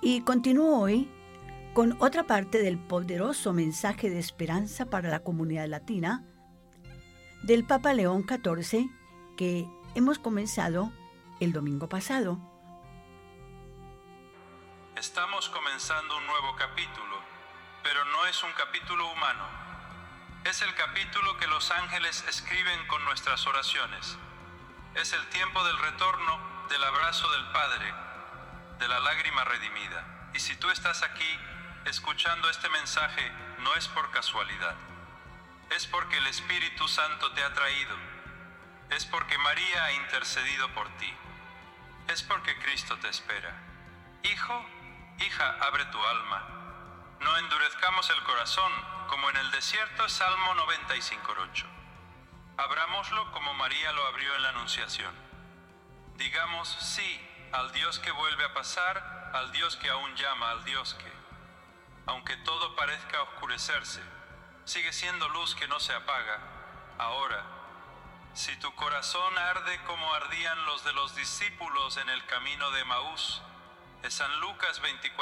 Y continúo hoy con otra parte del poderoso mensaje de esperanza para la comunidad latina del Papa León XIV que hemos comenzado el domingo pasado. Estamos comenzando un nuevo capítulo, pero no es un capítulo humano. Es el capítulo que los ángeles escriben con nuestras oraciones. Es el tiempo del retorno, del abrazo del Padre, de la lágrima redimida. Y si tú estás aquí escuchando este mensaje, no es por casualidad. Es porque el Espíritu Santo te ha traído. Es porque María ha intercedido por ti. Es porque Cristo te espera. Hijo, hija, abre tu alma. No endurezcamos el corazón, como en el desierto, Salmo 95:8. Abrámoslo como María lo abrió en la Anunciación. Digamos sí al Dios que vuelve a pasar, al Dios que aún llama, al Dios que, aunque todo parezca oscurecerse, sigue siendo luz que no se apaga. Ahora, si tu corazón arde como ardían los de los discípulos en el camino de Emaús, es San Lucas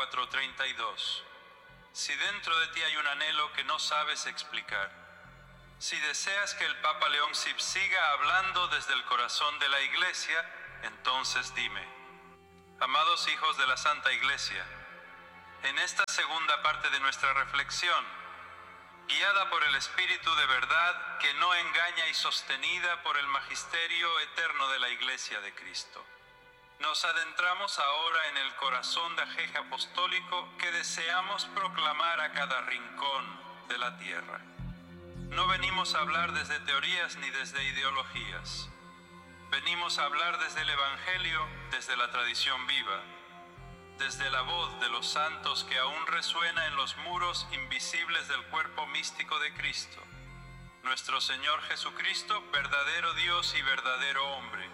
24:32. Si dentro de ti hay un anhelo que no sabes explicar, si deseas que el Papa León XI siga hablando desde el corazón de la Iglesia, entonces dime. Amados hijos de la Santa Iglesia, en esta segunda parte de nuestra reflexión, guiada por el Espíritu de verdad que no engaña y sostenida por el magisterio eterno de la Iglesia de Cristo, nos adentramos ahora en el corazón de ajeje apostólico que deseamos proclamar a cada rincón de la tierra. No venimos a hablar desde teorías ni desde ideologías. Venimos a hablar desde el Evangelio, desde la tradición viva, desde la voz de los santos que aún resuena en los muros invisibles del cuerpo místico de Cristo. Nuestro Señor Jesucristo, verdadero Dios y verdadero hombre,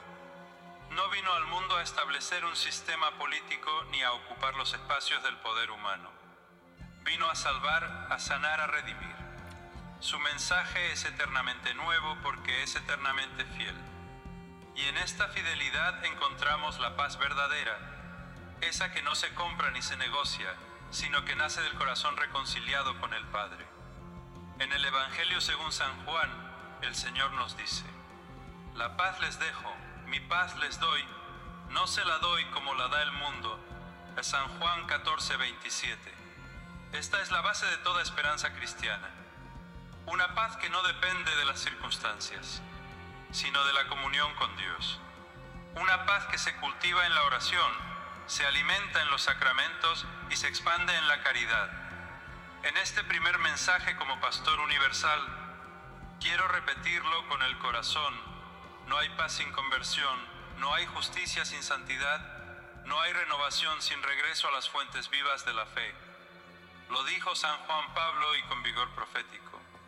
no vino al mundo a establecer un sistema político ni a ocupar los espacios del poder humano. Vino a salvar, a sanar, a redimir. Su mensaje es eternamente nuevo porque es eternamente fiel. Y en esta fidelidad encontramos la paz verdadera, esa que no se compra ni se negocia, sino que nace del corazón reconciliado con el Padre. En el Evangelio según San Juan, el Señor nos dice: la paz les dejo, mi paz les doy, no se la doy como la da el mundo. Es San Juan 14:27. Esta es la base de toda esperanza cristiana. Una paz que no depende de las circunstancias, sino de la comunión con Dios. Una paz que se cultiva en la oración, se alimenta en los sacramentos y se expande en la caridad. En este primer mensaje como pastor universal, quiero repetirlo con el corazón. No hay paz sin conversión, no hay justicia sin santidad, no hay renovación sin regreso a las fuentes vivas de la fe. Lo dijo San Juan Pablo y con vigor profético.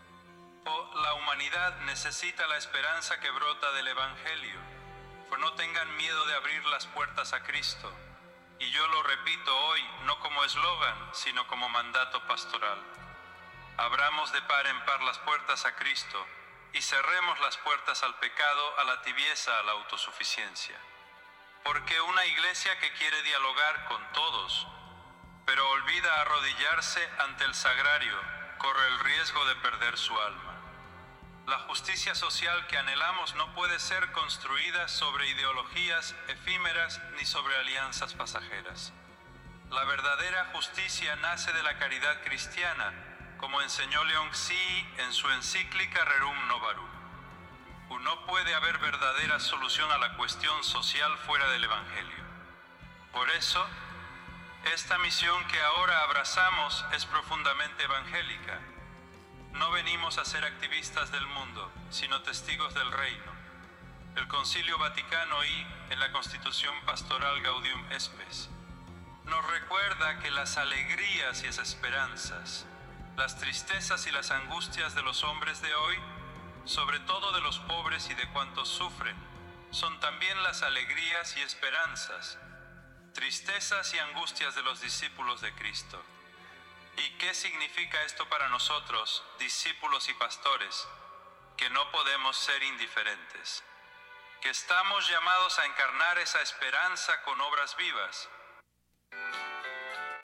La humanidad necesita la esperanza que brota del Evangelio, pues no tengan miedo de abrir las puertas a Cristo. Y yo lo repito hoy, no como eslogan, sino como mandato pastoral. Abramos de par en par las puertas a Cristo y cerremos las puertas al pecado, a la tibieza, a la autosuficiencia. Porque una iglesia que quiere dialogar con todos, pero olvida arrodillarse ante el sagrario, corre el riesgo de perder su alma. La justicia social que anhelamos no puede ser construida sobre ideologías efímeras ni sobre alianzas pasajeras. La verdadera justicia nace de la caridad cristiana, como enseñó León XI en su encíclica Rerum Novarum. No puede haber verdadera solución a la cuestión social fuera del Evangelio. Por eso, esta misión que ahora abrazamos es profundamente evangélica. No venimos a ser activistas del mundo, sino testigos del reino. El Concilio Vaticano I, en la Constitución Pastoral Gaudium Spes, nos recuerda que las alegrías y las esperanzas, las tristezas y las angustias de los hombres de hoy, sobre todo de los pobres y de cuantos sufren, son también las alegrías y esperanzas, tristezas y angustias de los discípulos de Cristo. ¿Y qué significa esto para nosotros, discípulos y pastores? Que no podemos ser indiferentes, que estamos llamados a encarnar esa esperanza con obras vivas.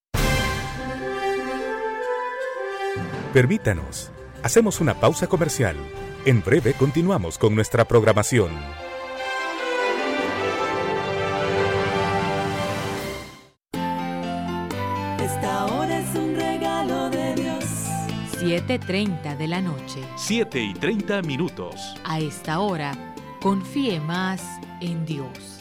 Permítanos. Hacemos una pausa comercial. En breve continuamos con nuestra programación. Esta hora es un regalo de Dios. 7:30 de la noche. 7:30 minutos. A esta hora, confíe más en Dios.